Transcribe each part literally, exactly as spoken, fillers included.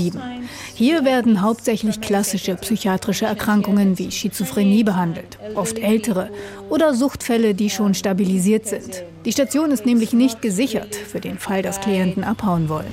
sieben. Hier werden hauptsächlich klassische psychiatrische Erkrankungen wie Schizophrenie behandelt, oft ältere oder Suchtfälle, die schon stabilisiert sind. Die Station ist nämlich nicht gesichert für den Fall, dass Klienten abhauen wollen.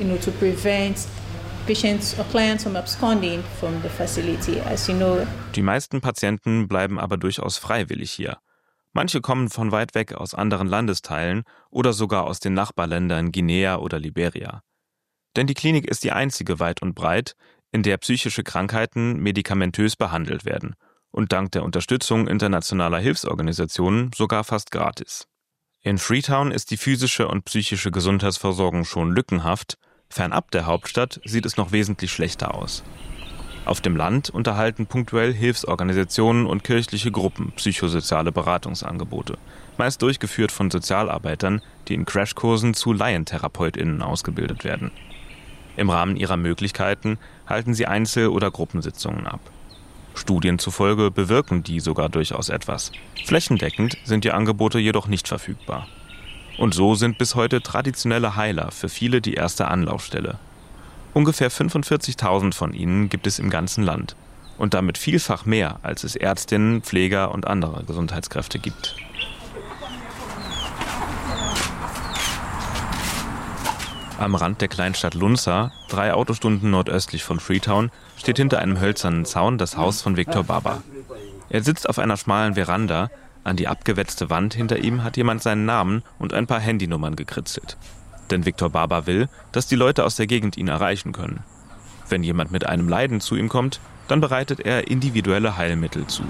Die meisten Patienten bleiben aber durchaus freiwillig hier. Manche kommen von weit weg aus anderen Landesteilen oder sogar aus den Nachbarländern Guinea oder Liberia. Denn die Klinik ist die einzige weit und breit, in der psychische Krankheiten medikamentös behandelt werden und dank der Unterstützung internationaler Hilfsorganisationen sogar fast gratis. In Freetown ist die physische und psychische Gesundheitsversorgung schon lückenhaft, fernab der Hauptstadt sieht es noch wesentlich schlechter aus. Auf dem Land unterhalten punktuell Hilfsorganisationen und kirchliche Gruppen psychosoziale Beratungsangebote, meist durchgeführt von Sozialarbeitern, die in Crashkursen zu LaientherapeutInnen ausgebildet werden. Im Rahmen ihrer Möglichkeiten halten sie Einzel- oder Gruppensitzungen ab. Studien zufolge bewirken die sogar durchaus etwas. Flächendeckend sind die Angebote jedoch nicht verfügbar. Und so sind bis heute traditionelle Heiler für viele die erste Anlaufstelle. Ungefähr fünfundvierzigtausend von ihnen gibt es im ganzen Land und damit vielfach mehr, als es Ärztinnen, Pfleger und andere Gesundheitskräfte gibt. Am Rand der Kleinstadt Lunsa, drei Autostunden nordöstlich von Freetown, steht hinter einem hölzernen Zaun das Haus von Victor Baba. Er sitzt auf einer schmalen Veranda, an die abgewetzte Wand hinter ihm hat jemand seinen Namen und ein paar Handynummern gekritzelt. Denn Victor Baba will, dass die Leute aus der Gegend ihn erreichen können. Wenn jemand mit einem Leiden zu ihm kommt, dann bereitet er individuelle Heilmittel zu.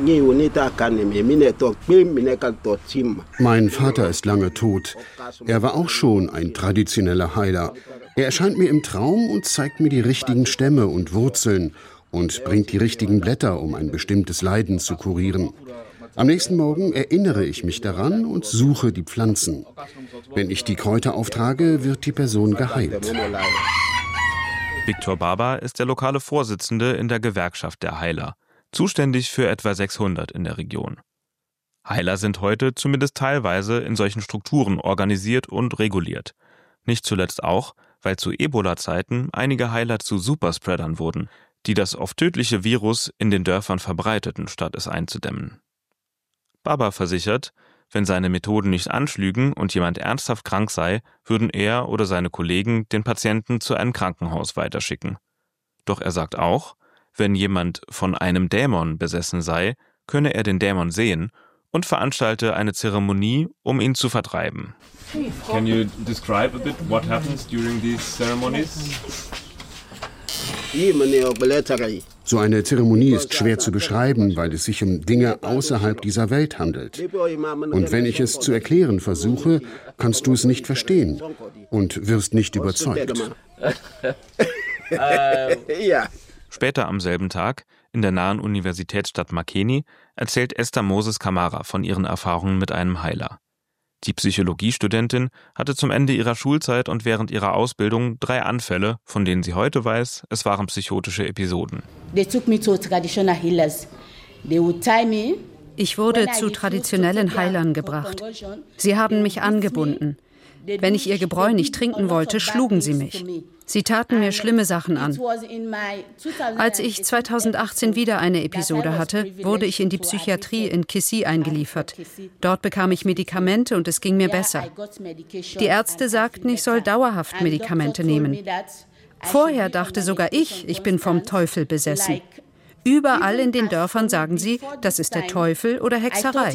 Mein Vater ist lange tot. Er war auch schon ein traditioneller Heiler. Er erscheint mir im Traum und zeigt mir die richtigen Stämme und Wurzeln und bringt die richtigen Blätter, um ein bestimmtes Leiden zu kurieren. Am nächsten Morgen erinnere ich mich daran und suche die Pflanzen. Wenn ich die Kräuter auftrage, wird die Person geheilt. Victor Baba ist der lokale Vorsitzende in der Gewerkschaft der Heiler, zuständig für etwa sechshundert in der Region. Heiler sind heute zumindest teilweise in solchen Strukturen organisiert und reguliert. Nicht zuletzt auch, weil zu Ebola-Zeiten einige Heiler zu Superspreadern wurden, die das oft tödliche Virus in den Dörfern verbreiteten, statt es einzudämmen. Baba versichert, wenn seine Methoden nicht anschlügen und jemand ernsthaft krank sei, würden er oder seine Kollegen den Patienten zu einem Krankenhaus weiterschicken. Doch er sagt auch, wenn jemand von einem Dämon besessen sei, könne er den Dämon sehen und veranstalte eine Zeremonie, um ihn zu vertreiben. Can you describe a bit what happens during these ceremonies? So eine Zeremonie ist schwer zu beschreiben, weil es sich um Dinge außerhalb dieser Welt handelt. Und wenn ich es zu erklären versuche, kannst du es nicht verstehen und wirst nicht überzeugt. Später am selben Tag, in der nahen Universitätsstadt Makeni, erzählt Esther Moses Kamara von ihren Erfahrungen mit einem Heiler. Die Psychologiestudentin hatte zum Ende ihrer Schulzeit und während ihrer Ausbildung drei Anfälle, von denen sie heute weiß, es waren psychotische Episoden. Ich wurde zu traditionellen Heilern gebracht. Sie haben mich angebunden. Wenn ich ihr Gebräu nicht trinken wollte, schlugen sie mich. Sie taten mir schlimme Sachen an. Als ich zweitausendachtzehn wieder eine Episode hatte, wurde ich in die Psychiatrie in Kisii eingeliefert. Dort bekam ich Medikamente und es ging mir besser. Die Ärzte sagten, ich soll dauerhaft Medikamente nehmen. Vorher dachte sogar ich, ich bin vom Teufel besessen. Überall in den Dörfern sagen sie, das ist der Teufel oder Hexerei.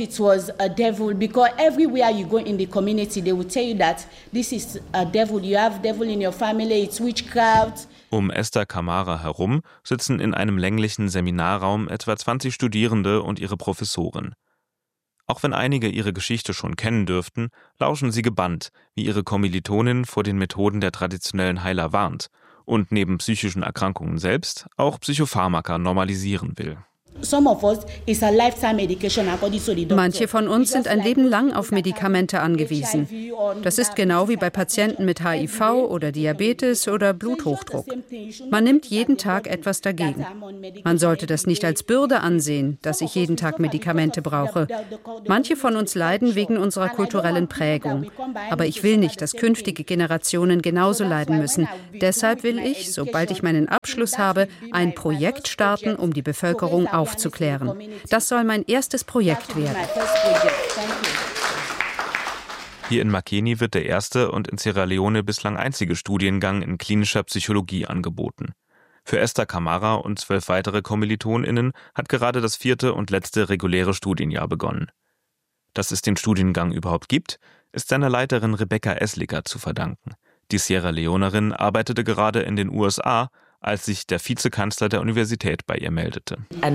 Um Esther Kamara herum sitzen in einem länglichen Seminarraum etwa zwanzig Studierende und ihre Professorin. Auch wenn einige ihre Geschichte schon kennen dürften, lauschen sie gebannt, wie ihre Kommilitonin vor den Methoden der traditionellen Heiler warnt und neben psychischen Erkrankungen selbst auch Psychopharmaka normalisieren will. Manche von uns sind ein Leben lang auf Medikamente angewiesen. Das ist genau wie bei Patienten mit H I V oder Diabetes oder Bluthochdruck. Man nimmt jeden Tag etwas dagegen. Man sollte das nicht als Bürde ansehen, dass ich jeden Tag Medikamente brauche. Manche von uns leiden wegen unserer kulturellen Prägung. Aber ich will nicht, dass künftige Generationen genauso leiden müssen. Deshalb will ich, sobald ich meinen Abschluss habe, ein Projekt starten, um die Bevölkerung aufzuklären. Das soll mein erstes Projekt werden. Hier in Makeni wird der erste und in Sierra Leone bislang einzige Studiengang in klinischer Psychologie angeboten. Für Esther Kamara und zwölf weitere KommilitonInnen hat gerade das vierte und letzte reguläre Studienjahr begonnen. Dass es den Studiengang überhaupt gibt, ist seiner Leiterin Rebecca Esliger zu verdanken. Die Sierra Leonerin arbeitete gerade in den U S A, als sich der Vizekanzler der Universität bei ihr meldete.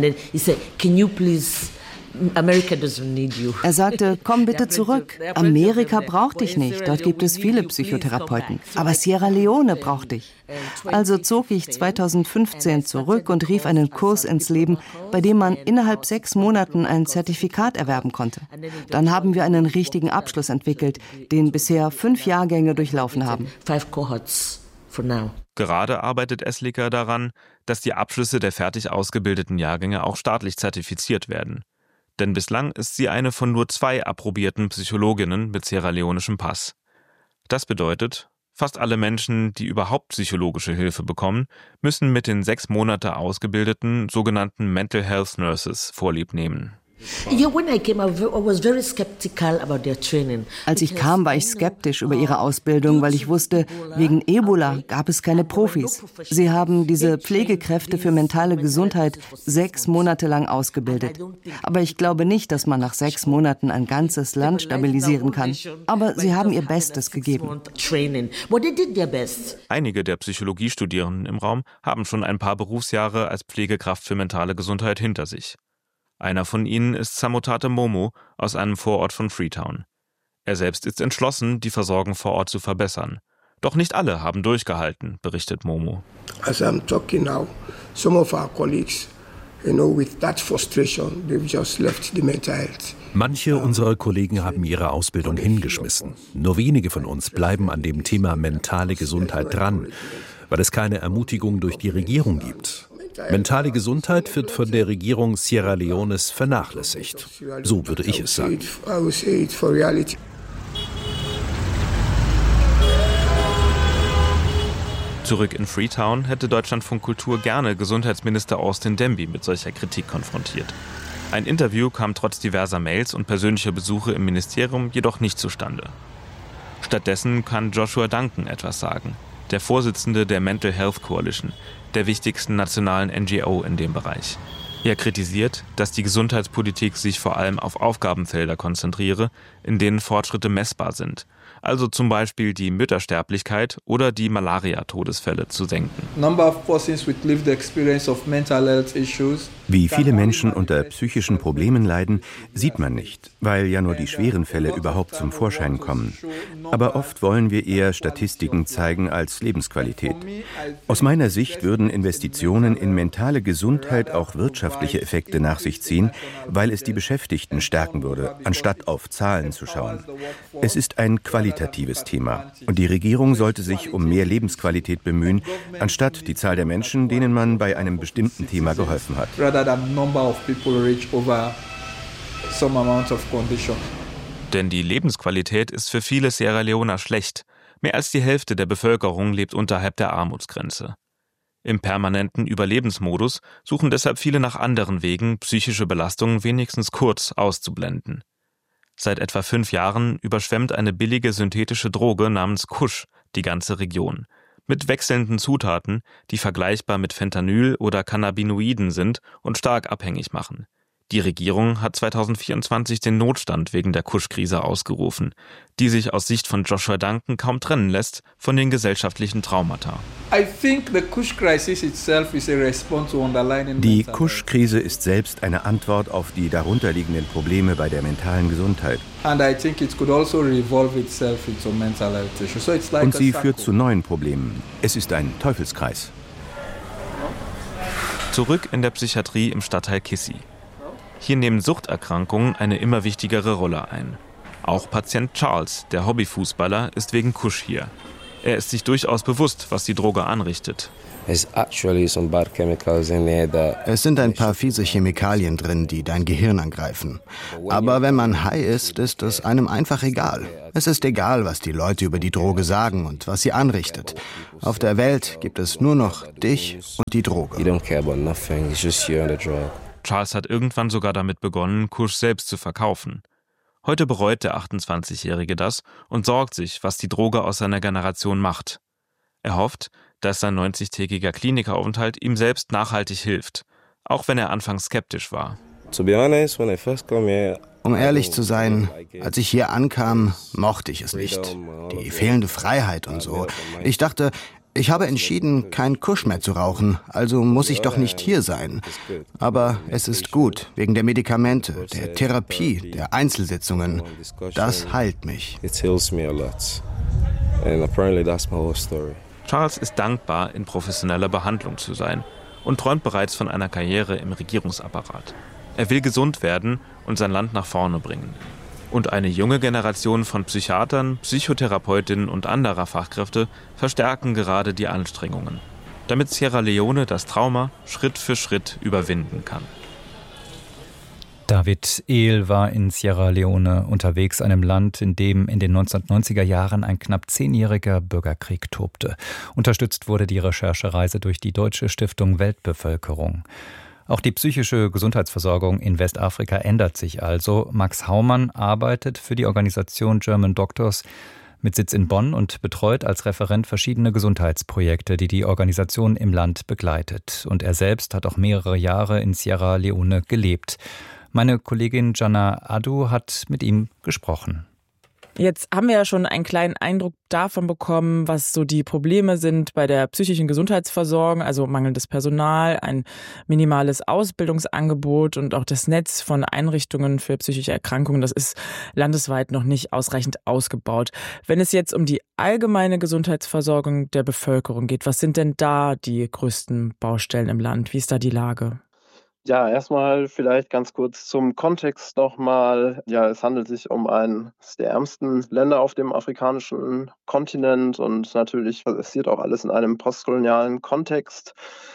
Er sagte, komm bitte zurück. Amerika braucht dich nicht, dort gibt es viele Psychotherapeuten. Aber Sierra Leone braucht dich. Also zog ich zweitausendfünfzehn zurück und rief einen Kurs ins Leben, bei dem man innerhalb sechs Monaten ein Zertifikat erwerben konnte. Dann haben wir einen richtigen Abschluss entwickelt, den bisher fünf Jahrgänge durchlaufen haben. Gerade arbeitet Esliger daran, dass die Abschlüsse der fertig ausgebildeten Jahrgänge auch staatlich zertifiziert werden. Denn bislang ist sie eine von nur zwei approbierten Psychologinnen mit sierraleonischem Pass. Das bedeutet, fast alle Menschen, die überhaupt psychologische Hilfe bekommen, müssen mit den sechs Monate ausgebildeten sogenannten Mental Health Nurses Vorlieb nehmen. Als ich kam, war ich skeptisch über ihre Ausbildung, weil ich wusste, wegen Ebola gab es keine Profis. Sie haben diese Pflegekräfte für mentale Gesundheit sechs Monate lang ausgebildet. Aber ich glaube nicht, dass man nach sechs Monaten ein ganzes Land stabilisieren kann. Aber sie haben ihr Bestes gegeben. Einige der Psychologiestudierenden im Raum haben schon ein paar Berufsjahre als Pflegekraft für mentale Gesundheit hinter sich. Einer von ihnen ist Samotate Momo aus einem Vorort von Freetown. Er selbst ist entschlossen, die Versorgung vor Ort zu verbessern. Doch nicht alle haben durchgehalten, berichtet Momo. As I'm talking now, some of our colleagues, you know, with that frustration, they've just left the mental health. Manche unserer Kollegen haben ihre Ausbildung hingeschmissen. Nur wenige von uns bleiben an dem Thema mentale Gesundheit dran, weil es keine Ermutigung durch die Regierung gibt. Mentale Gesundheit wird von der Regierung Sierra Leones vernachlässigt. So würde ich es sagen. Zurück in Freetown hätte Deutschlandfunk Kultur gerne Gesundheitsminister Austin Demby mit solcher Kritik konfrontiert. Ein Interview kam trotz diverser Mails und persönlicher Besuche im Ministerium jedoch nicht zustande. Stattdessen kann Joshua Duncan etwas sagen, der Vorsitzende der Mental Health Coalition, der wichtigsten nationalen N G O in dem Bereich. Er kritisiert, dass die Gesundheitspolitik sich vor allem auf Aufgabenfelder konzentriere, in denen Fortschritte messbar sind, also zum Beispiel die Müttersterblichkeit oder die Malaria-Todesfälle zu senken. Wie viele Menschen unter psychischen Problemen leiden, sieht man nicht, weil ja nur die schweren Fälle überhaupt zum Vorschein kommen. Aber oft wollen wir eher Statistiken zeigen als Lebensqualität. Aus meiner Sicht würden Investitionen in mentale Gesundheit auch wirtschaftliche Effekte nach sich ziehen, weil es die Beschäftigten stärken würde, anstatt auf Zahlen zu schauen. Es ist ein qualitatives Thema und die Regierung sollte sich um mehr Lebensqualität bemühen, anstatt die Zahl der Menschen, denen man bei einem bestimmten Thema geholfen hat. Denn die Lebensqualität ist für viele Sierra Leoner schlecht. Mehr als die Hälfte der Bevölkerung lebt unterhalb der Armutsgrenze. Im permanenten Überlebensmodus suchen deshalb viele nach anderen Wegen, psychische Belastungen wenigstens kurz auszublenden. Seit etwa fünf Jahren überschwemmt eine billige synthetische Droge namens Kush die ganze Region. Mit wechselnden Zutaten, die vergleichbar mit Fentanyl oder Cannabinoiden sind und stark abhängig machen. Die Regierung hat zweitausendvierundzwanzig den Notstand wegen der Kush-Krise ausgerufen, die sich aus Sicht von Joshua Duncan kaum trennen lässt von den gesellschaftlichen Traumata. Die Kush-Krise ist selbst eine Antwort auf die darunterliegenden Probleme bei der mentalen Gesundheit. Und sie führt zu neuen Problemen. Es ist ein Teufelskreis. Zurück in der Psychiatrie im Stadtteil Kissy. Hier nehmen Suchterkrankungen eine immer wichtigere Rolle ein. Auch Patient Charles, der Hobbyfußballer, ist wegen Kush hier. Er ist sich durchaus bewusst, was die Droge anrichtet. Es sind ein paar fiese Chemikalien drin, die dein Gehirn angreifen. Aber wenn man high ist, ist es einem einfach egal. Es ist egal, was die Leute über die Droge sagen und was sie anrichtet. Auf der Welt gibt es nur noch dich und die Droge. Charles hat irgendwann sogar damit begonnen, Kush selbst zu verkaufen. Heute bereut der achtundzwanzigjährige das und sorgt sich, was die Droge aus seiner Generation macht. Er hofft, dass sein neunzigtägiger Klinikaufenthalt ihm selbst nachhaltig hilft, auch wenn er anfangs skeptisch war. Um ehrlich zu sein, als ich hier ankam, mochte ich es nicht. Die fehlende Freiheit und so. Ich dachte, ich habe entschieden, kein Kush mehr zu rauchen, also muss ich doch nicht hier sein. Aber es ist gut, wegen der Medikamente, der Therapie, der Einzelsitzungen. Das heilt mich. Charles ist dankbar, in professioneller Behandlung zu sein und träumt bereits von einer Karriere im Regierungsapparat. Er will gesund werden und sein Land nach vorne bringen. Und eine junge Generation von Psychiatern, Psychotherapeutinnen und anderer Fachkräfte verstärken gerade die Anstrengungen, damit Sierra Leone das Trauma Schritt für Schritt überwinden kann. David Ehl war in Sierra Leone unterwegs, einem Land, in dem in den neunzehnhundertneunziger Jahren ein knapp zehnjähriger Bürgerkrieg tobte. Unterstützt wurde die Recherchereise durch die Deutsche Stiftung Weltbevölkerung. Auch die psychische Gesundheitsversorgung in Westafrika ändert sich also. Max Haumann arbeitet für die Organisation German Doctors mit Sitz in Bonn und betreut als Referent verschiedene Gesundheitsprojekte, die die Organisation im Land begleitet. Und er selbst hat auch mehrere Jahre in Sierra Leone gelebt. Meine Kollegin Jana Adu hat mit ihm gesprochen. Jetzt haben wir ja schon einen kleinen Eindruck davon bekommen, was so die Probleme sind bei der psychischen Gesundheitsversorgung, also mangelndes Personal, ein minimales Ausbildungsangebot und auch das Netz von Einrichtungen für psychische Erkrankungen, das ist landesweit noch nicht ausreichend ausgebaut. Wenn es jetzt um die allgemeine Gesundheitsversorgung der Bevölkerung geht, was sind denn da die größten Baustellen im Land? Wie ist da die Lage? Ja, erstmal vielleicht ganz kurz zum Kontext nochmal. Ja, es handelt sich um eines der ärmsten Länder auf dem afrikanischen Kontinent und natürlich passiert auch alles in einem postkolonialen Kontext.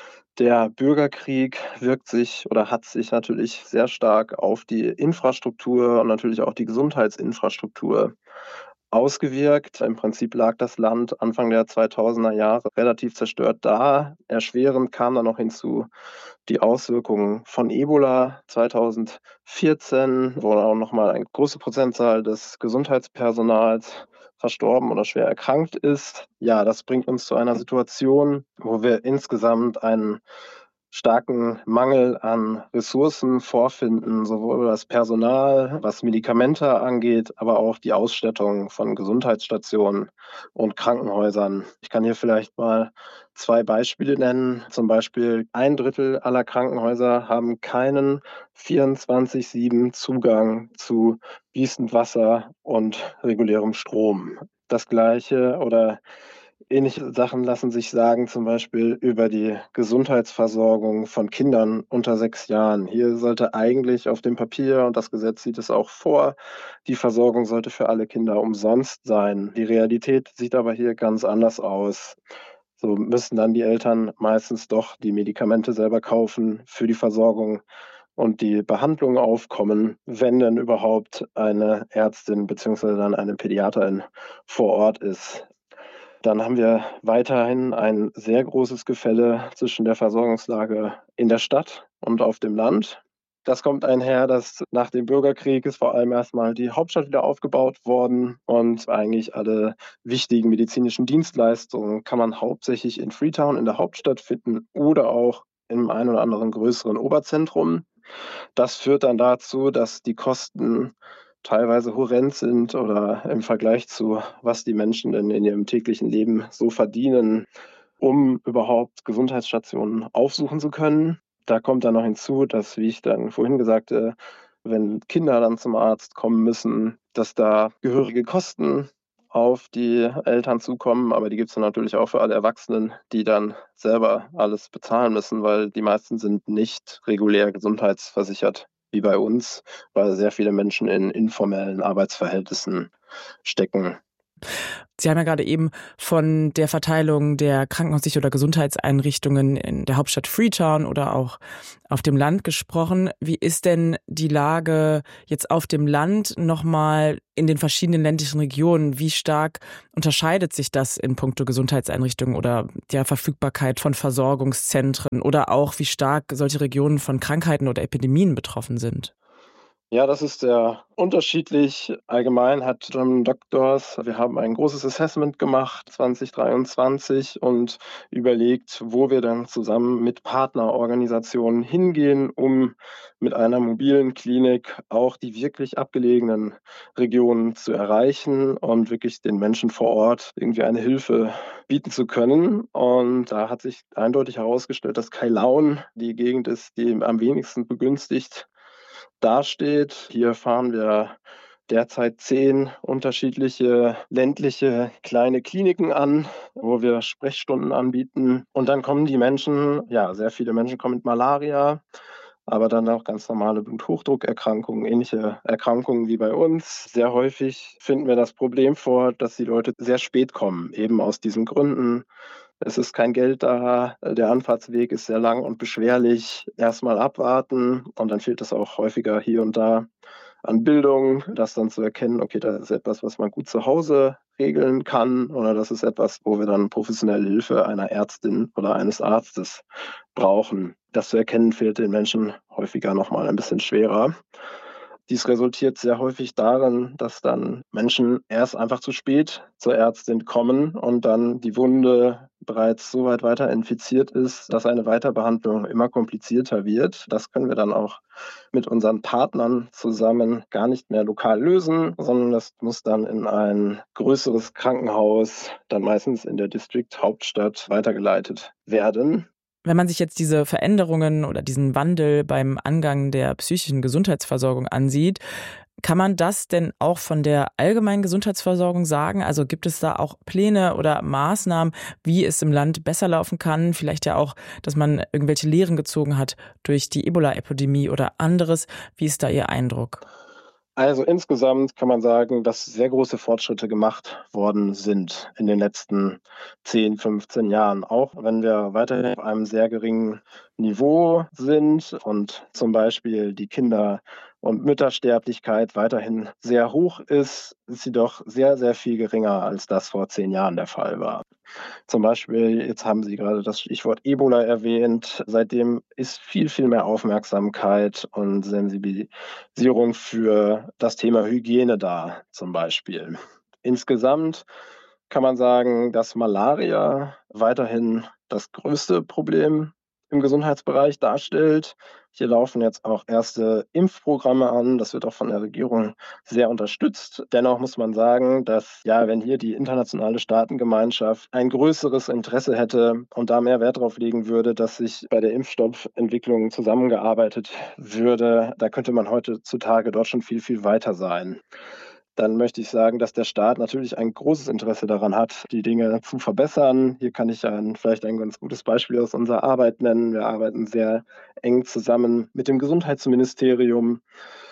Der Bürgerkrieg wirkt sich oder hat sich natürlich sehr stark auf die Infrastruktur und natürlich auch die Gesundheitsinfrastruktur ausgewirkt. Im Prinzip lag das Land Anfang der zweitausender Jahre relativ zerstört da. Erschwerend kam dann noch hinzu die Auswirkungen von Ebola zweitausendvierzehn, wo auch nochmal eine große Prozentzahl des Gesundheitspersonals verstorben oder schwer erkrankt ist. Ja, das bringt uns zu einer Situation, wo wir insgesamt einen starken Mangel an Ressourcen vorfinden, sowohl das Personal, was Medikamente angeht, aber auch die Ausstattung von Gesundheitsstationen und Krankenhäusern. Ich kann hier vielleicht mal zwei Beispiele nennen. Zum Beispiel ein Drittel aller Krankenhäuser haben keinen vierundzwanzig sieben Zugang zu fließend Wasser und regulärem Strom. Das Gleiche oder ähnliche Sachen lassen sich sagen, zum Beispiel über die Gesundheitsversorgung von Kindern unter sechs Jahren. Hier sollte eigentlich auf dem Papier, und das Gesetz sieht es auch vor, die Versorgung sollte für alle Kinder umsonst sein. Die Realität sieht aber hier ganz anders aus. So müssen dann die Eltern meistens doch die Medikamente selber kaufen für die Versorgung und die Behandlung aufkommen, wenn denn überhaupt eine Ärztin bzw. dann eine Pädiaterin vor Ort ist. Dann haben wir weiterhin ein sehr großes Gefälle zwischen der Versorgungslage in der Stadt und auf dem Land. Das kommt einher, dass nach dem Bürgerkrieg ist vor allem erstmal die Hauptstadt wieder aufgebaut worden und eigentlich alle wichtigen medizinischen Dienstleistungen kann man hauptsächlich in Freetown in der Hauptstadt finden oder auch im einen oder anderen größeren Oberzentrum. Das führt dann dazu, dass die Kosten teilweise horrend sind oder im Vergleich zu, was die Menschen denn in ihrem täglichen Leben so verdienen, um überhaupt Gesundheitsstationen aufsuchen zu können. Da kommt dann noch hinzu, dass, wie ich dann vorhin sagte, wenn Kinder dann zum Arzt kommen müssen, dass da gehörige Kosten auf die Eltern zukommen, aber die gibt es dann natürlich auch für alle Erwachsenen, die dann selber alles bezahlen müssen, weil die meisten sind nicht regulär gesundheitsversichert wie bei uns, weil sehr viele Menschen in informellen Arbeitsverhältnissen stecken. Sie haben ja gerade eben von der Verteilung der Krankenhaussicht- oder Gesundheitseinrichtungen in der Hauptstadt Freetown oder auch auf dem Land gesprochen. Wie ist denn die Lage jetzt auf dem Land nochmal in den verschiedenen ländlichen Regionen? Wie stark unterscheidet sich das in puncto Gesundheitseinrichtungen oder der Verfügbarkeit von Versorgungszentren oder auch wie stark solche Regionen von Krankheiten oder Epidemien betroffen sind? Ja, das ist sehr unterschiedlich. Allgemein hat German Doctors, wir haben ein großes Assessment gemacht zwanzig dreiundzwanzig und überlegt, wo wir dann zusammen mit Partnerorganisationen hingehen, um mit einer mobilen Klinik auch die wirklich abgelegenen Regionen zu erreichen und wirklich den Menschen vor Ort irgendwie eine Hilfe bieten zu können. Und da hat sich eindeutig herausgestellt, dass Kailahun die Gegend ist, die am wenigsten begünstigt dasteht. Hier fahren wir derzeit zehn unterschiedliche ländliche kleine Kliniken an, wo wir Sprechstunden anbieten. Und dann kommen die Menschen, ja, sehr viele Menschen kommen mit Malaria, aber dann auch ganz normale Bluthochdruckerkrankungen, ähnliche Erkrankungen wie bei uns. Sehr häufig finden wir das Problem vor, dass die Leute sehr spät kommen, eben aus diesen Gründen. Es ist kein Geld da, der Anfahrtsweg ist sehr lang und beschwerlich. Erstmal abwarten und dann fehlt es auch häufiger hier und da an Bildung, das dann zu erkennen, okay, das ist etwas, was man gut zu Hause regeln kann oder das ist etwas, wo wir dann professionelle Hilfe einer Ärztin oder eines Arztes brauchen. Das zu erkennen fehlt den Menschen häufiger nochmal ein bisschen schwerer. Dies resultiert sehr häufig darin, dass dann Menschen erst einfach zu spät zur Ärztin kommen und dann die Wunde bereits so weit weiter infiziert ist, dass eine Weiterbehandlung immer komplizierter wird. Das können wir dann auch mit unseren Partnern zusammen gar nicht mehr lokal lösen, sondern das muss dann in ein größeres Krankenhaus, dann meistens in der District-Hauptstadt, weitergeleitet werden. Wenn man sich jetzt diese Veränderungen oder diesen Wandel beim Angang der psychischen Gesundheitsversorgung ansieht, kann man das denn auch von der allgemeinen Gesundheitsversorgung sagen? Also gibt es da auch Pläne oder Maßnahmen, wie es im Land besser laufen kann? Vielleicht ja auch, dass man irgendwelche Lehren gezogen hat durch die Ebola-Epidemie oder anderes. Wie ist da Ihr Eindruck? Also insgesamt kann man sagen, dass sehr große Fortschritte gemacht worden sind in den letzten zehn, fünfzehn Jahren. Auch wenn wir weiterhin auf einem sehr geringen Niveau sind und zum Beispiel die Kinder- und Müttersterblichkeit weiterhin sehr hoch ist, ist sie doch sehr, sehr viel geringer, als das vor zehn Jahren der Fall war. Zum Beispiel, jetzt haben Sie gerade das Stichwort Ebola erwähnt. Seitdem ist viel, viel mehr Aufmerksamkeit und Sensibilisierung für das Thema Hygiene da, zum Beispiel. Insgesamt kann man sagen, dass Malaria weiterhin das größte Problem im Gesundheitsbereich darstellt. Hier laufen jetzt auch erste Impfprogramme an. Das wird auch von der Regierung sehr unterstützt. Dennoch muss man sagen, dass, ja, wenn hier die internationale Staatengemeinschaft ein größeres Interesse hätte und da mehr Wert drauf legen würde, dass sich bei der Impfstoffentwicklung zusammengearbeitet würde, da könnte man heutzutage dort schon viel, viel weiter sein. Dann möchte ich sagen, dass der Staat natürlich ein großes Interesse daran hat, die Dinge zu verbessern. Hier kann ich ein, vielleicht ein ganz gutes Beispiel aus unserer Arbeit nennen. Wir arbeiten sehr eng zusammen mit dem Gesundheitsministerium.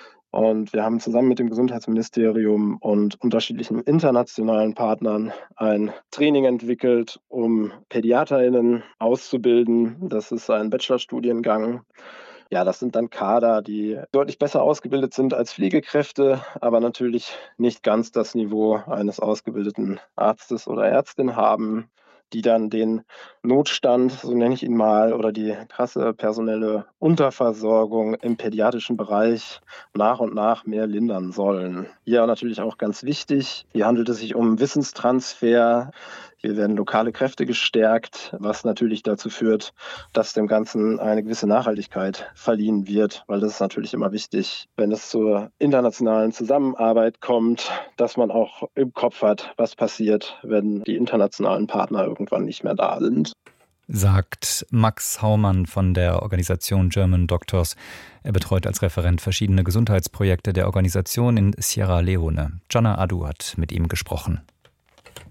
Und wir haben zusammen mit dem Gesundheitsministerium und unterschiedlichen internationalen Partnern ein Training entwickelt, um PädiaterInnen auszubilden. Das ist ein Bachelorstudiengang. Ja, das sind dann Kader, die deutlich besser ausgebildet sind als Pflegekräfte, aber natürlich nicht ganz das Niveau eines ausgebildeten Arztes oder Ärztin haben, die dann den Notstand, so nenne ich ihn mal, oder die krasse personelle Unterversorgung im pädiatrischen Bereich nach und nach mehr lindern sollen. Hier natürlich auch ganz wichtig, hier handelt es sich um Wissenstransfer. Hier werden lokale Kräfte gestärkt, was natürlich dazu führt, dass dem Ganzen eine gewisse Nachhaltigkeit verliehen wird, weil das ist natürlich immer wichtig, wenn es zur internationalen Zusammenarbeit kommt, dass man auch im Kopf hat, was passiert, wenn die internationalen Partner irgendwann nicht mehr da sind. Sagt Max Haumann von der Organisation German Doctors. Er betreut als Referent verschiedene Gesundheitsprojekte der Organisation in Sierra Leone. Jana Adu hat mit ihm gesprochen.